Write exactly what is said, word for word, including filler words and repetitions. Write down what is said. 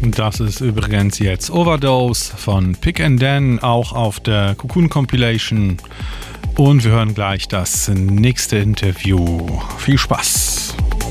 Das ist übrigens jetzt Overdose von Pick and Dan, auch auf der Cocoon Compilation. Und wir hören gleich das nächste Interview. Viel Spaß!